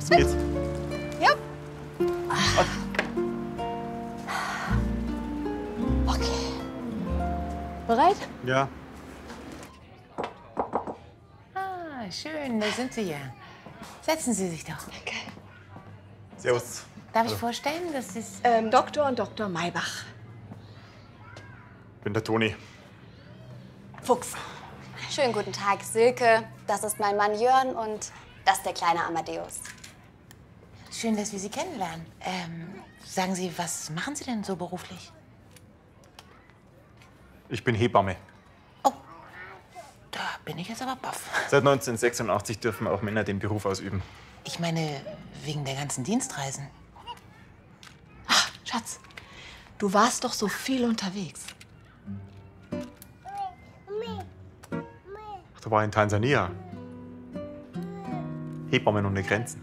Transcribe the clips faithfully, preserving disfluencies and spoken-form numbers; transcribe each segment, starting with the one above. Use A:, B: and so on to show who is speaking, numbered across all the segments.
A: geht's.
B: Ja. Okay. Bereit?
A: Ja.
C: Ah, schön, da sind Sie ja. Setzen Sie sich doch.
B: Danke.
A: Servus.
C: Darf ich vorstellen, das ist...
B: Ähm, Doktor und Doktor Maybach.
A: Ich bin der Toni.
B: Fuchs.
D: Schönen guten Tag, Silke. Das ist mein Mann Jörn und das ist der kleine Amadeus.
C: Schön, dass wir Sie kennenlernen. Ähm, sagen Sie, was machen Sie denn so beruflich?
A: Ich bin Hebamme.
C: Oh, da bin ich jetzt aber baff.
A: Seit neunzehnhundertsechsundachtzig dürfen auch Männer den Beruf ausüben.
C: Ich meine, wegen der ganzen Dienstreisen.
B: Ach, Schatz, du warst doch so viel unterwegs.
A: Ach, da war ich in Tansania. Hebammen ohne Grenzen.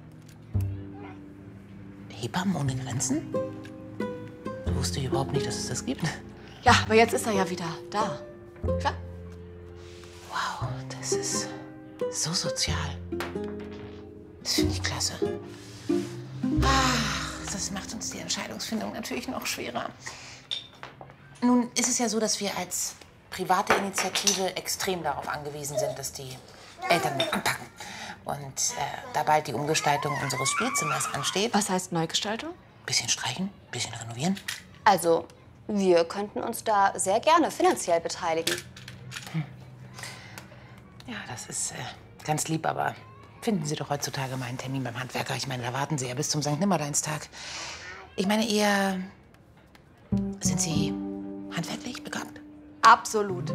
C: Hebammen ohne Grenzen? Da wusste ich überhaupt nicht, dass es das gibt.
B: Ja, aber jetzt ist er ja wieder da. Klar?
C: Wow, das ist so sozial. Das finde ich klasse. Ach, das macht uns die Entscheidungsfindung natürlich noch schwerer. Nun ist es ja so, dass wir als private Initiative extrem darauf angewiesen sind, dass die Eltern mit anpacken. Und äh, da bald die Umgestaltung unseres Spielzimmers ansteht.
B: Was heißt Neugestaltung?
C: Bisschen streichen, bisschen renovieren.
D: Also, wir könnten uns da sehr gerne finanziell beteiligen.
C: Ja, das ist äh, ganz lieb, aber finden Sie doch heutzutage mal einen Termin beim Handwerker. Ich meine, da warten Sie ja bis zum Sankt Nimmerleinstag. Ich meine eher, sind Sie handwerklich begabt?
B: Absolut.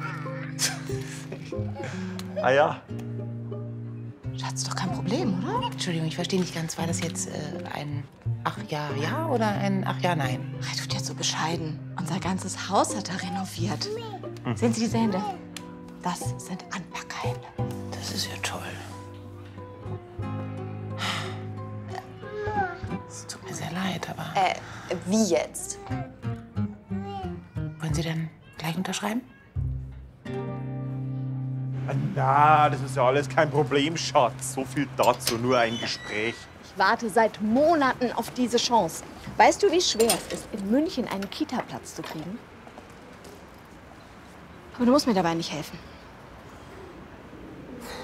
A: Ah ja.
B: Schatz, doch kein Problem, oder?
C: Entschuldigung, ich verstehe nicht ganz. War das jetzt äh, ein Ach ja, ja oder ein Ach ja, nein?
B: Er tut ja so bescheiden. Unser ganzes Haus hat er renoviert. Mhm. Sehen Sie diese Hände? Das sind Anpackhände.
C: Das ist ja toll. Es tut mir sehr leid, aber...
D: Äh, wie jetzt?
C: Wollen Sie denn gleich unterschreiben?
A: Na, das ist ja alles kein Problem, Schatz. So viel dazu, nur ein Gespräch.
B: Ich warte seit Monaten auf diese Chance. Weißt du, wie schwer es ist, in München einen Kita-Platz zu kriegen? Aber du musst mir dabei nicht helfen.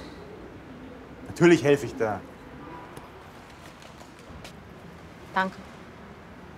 A: Natürlich helfe ich da.
B: Danke.